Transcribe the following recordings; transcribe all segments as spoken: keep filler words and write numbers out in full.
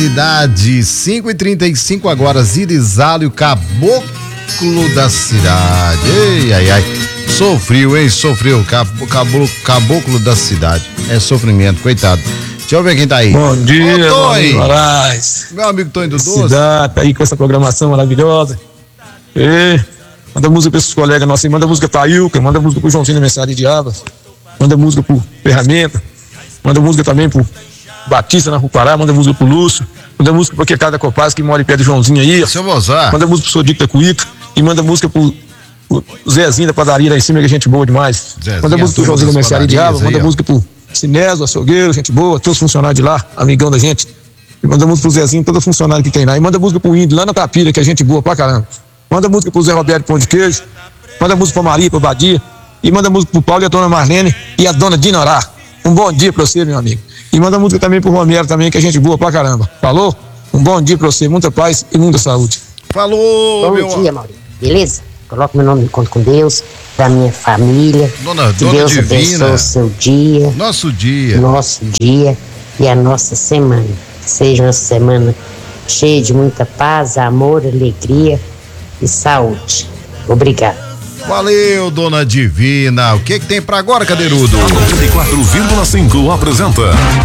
cidade. cinco e trinta e cinco agora, Zirizalo e o caboclo da cidade. Ei, ai, ai. Sofreu, hein? Sofreu. Caboclo, caboclo da cidade. É sofrimento, coitado. Deixa eu ver quem tá aí. Bom dia, Ô, Tonho. Moraes. Meu amigo Tonho do Doce. Cidade, tá aí com essa programação maravilhosa. E manda música pra esses colegas nossos aí. Manda música pra Ilka, manda música pro Joãozinho da Mensagem de Abas. Manda música pro Ferramenta. Manda música também pro Batista na Rua Pará, manda música pro Lúcio, manda música pro Quecada Copaz, que mora em pé do Joãozinho aí. Seu Mozart. Manda música pro Sodico da Cuíca e manda música pro, pro Zezinho da padaria lá em cima, que é gente boa demais. Zezinho, manda música pro Joãozinho da Mercearia de Aba, manda aí, música pro Cineso, açougueiro, gente boa, todos os funcionários de lá, amigão da gente. E manda música pro Zezinho, todo funcionário que tem lá. E manda música pro Índio, lá na Tapira, que é gente boa pra caramba. Manda música pro Zé Roberto Pão de Queijo, manda música pra Maria, pro Badia, e manda música pro Paulo e a dona Marlene e a dona Dinorá. Um bom dia pra você, meu amigo. E manda música também pro Romero também, que é gente boa pra caramba. Falou? Um bom dia pra você, muita paz e muita saúde. Falou, bom meu... dia, Maurício. Beleza? Coloca meu nome em conta com Deus, pra minha família. Dona, que dona Deus Divina. abençoe o seu dia. Nosso dia. Nosso dia e a nossa semana. Seja uma semana cheia de muita paz, amor, alegria e saúde. Obrigado. Valeu, Dona Divina. O que que tem pra agora, Cadeirudo? A noventa e quatro vírgula cinco apresenta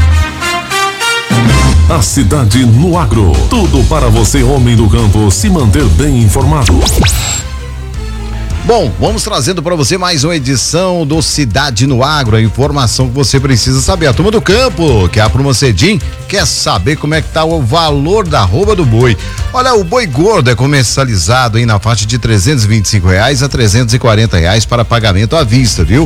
A Cidade no Agro. Tudo para você, homem do campo, se manter bem informado. Bom, vamos trazendo para você mais uma edição do Cidade no Agro, a informação que você precisa saber. A turma do campo, que é a Pruma Cedim, quer saber como é que tá o valor da arroba do boi. Olha, o boi gordo é comercializado aí na faixa de trezentos e vinte e cinco reais a trezentos e quarenta reais para pagamento à vista, viu?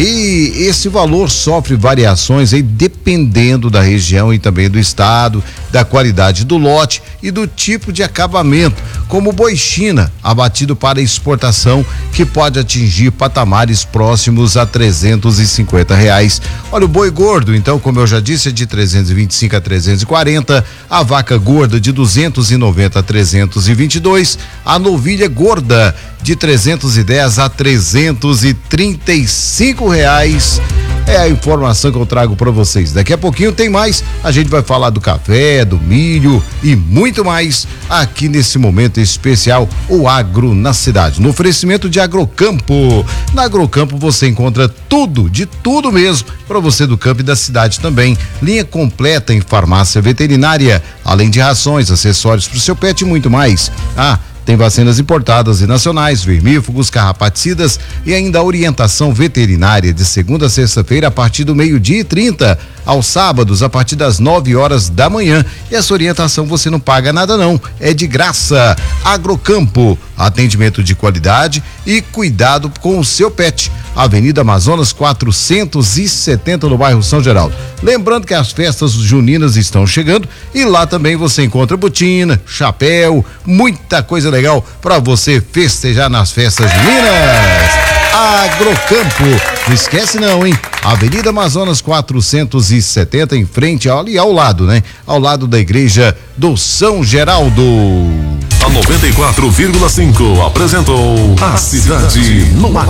E esse valor sofre variações aí dependendo da região e também do estado, da qualidade do lote e do tipo de acabamento, como o boi China, abatido para exportação, que pode atingir patamares próximos a trezentos e cinquenta reais. Olha, o boi gordo, então, como eu já disse, é de trezentos e vinte e cinco a trezentos e quarenta, a vaca gorda de duzentos e noventa a trezentos e vinte e dois, a novilha gorda de trezentos e dez a trezentos e trinta e cinco reais. É a informação que eu trago para vocês. Daqui a pouquinho tem mais. A gente vai falar do café, do milho e muito mais aqui nesse momento especial, o Agro na Cidade. No oferecimento de Agrocampo. Na Agrocampo você encontra tudo, de tudo mesmo, para você do campo e da cidade também. Linha completa em farmácia veterinária, além de rações, acessórios para o seu pet e muito mais. Ah, tem vacinas importadas e nacionais, vermífugos, carrapaticidas e ainda a orientação veterinária de segunda a sexta-feira a partir do meio-dia e trinta, aos sábados a partir das nove horas da manhã. E essa orientação você não paga nada não, é de graça. Agrocampo, atendimento de qualidade e cuidado com o seu pet. Avenida Amazonas quatrocentos e setenta no bairro São Geraldo. Lembrando que as festas juninas estão chegando e lá também você encontra botina, chapéu, muita coisa legal para você festejar nas festas juninas. Agrocampo, não esquece não, hein? Avenida Amazonas quatrocentos e setenta, em frente ali ao lado, né? Ao lado da igreja do São Geraldo. A noventa e quatro vírgula cinco apresentou A Cidade no Agro.